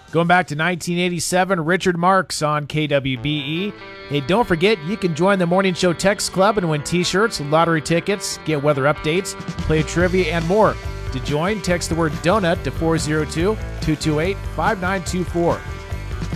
Going back to 1987, Richard Marks on KWBE. Hey, don't forget, you can join the Morning Show Text Club and win t-shirts, lottery tickets, get weather updates, play trivia, and more. To join, text the word donut to 402-228-5924.